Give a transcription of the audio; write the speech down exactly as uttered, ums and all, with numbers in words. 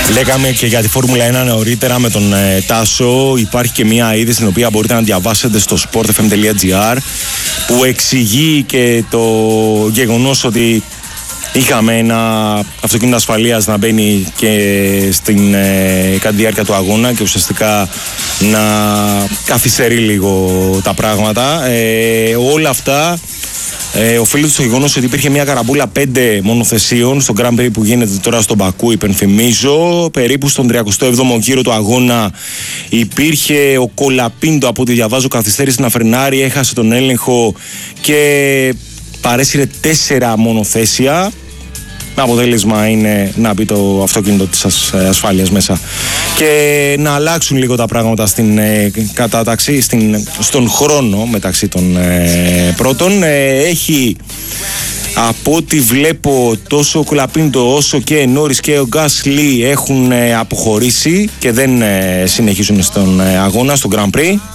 Λέγαμε και για τη Φόρμουλα ένα νωρίτερα με τον ε, Τάσο. Υπάρχει και μια είδηση την οποία μπορείτε να διαβάσετε στο sport f m τελεία g r που εξηγεί και το γεγονός ότι είχαμε ένα αυτοκίνητο ασφαλείας να μπαίνει και στην ε, κατά τη διάρκεια του αγώνα και ουσιαστικά να καθυστερεί λίγο τα πράγματα. Ε, όλα αυτά ε, οφείλεται στο γεγονός ότι υπήρχε μια καραμπούλα πέντε μονοθεσίων στο Grand Prix που γίνεται τώρα στον Μπακού, υπενθυμίζω. Περίπου στον τριακοστό έβδομο γύρο του αγώνα υπήρχε ο Κολαπίντο, από ό,τι διαβάζω, καθυστέρησε να φρενάρει, έχασε τον έλεγχο και παρέσυρε τέσσερα μονοθέσια. Αποτέλεσμα είναι να μπει το αυτοκίνητο της ασφάλειας μέσα και να αλλάξουν λίγο τα πράγματα στην ε, κατάταξη, στην, στον χρόνο μεταξύ των ε, πρώτων. Ε, έχει, από ό,τι βλέπω, τόσο ο Κολαπίντο όσο και Νόρις και ο Γκάσλι έχουν ε, αποχωρήσει και δεν ε, συνεχίζουν στον ε, αγώνα, στον Grand Prix.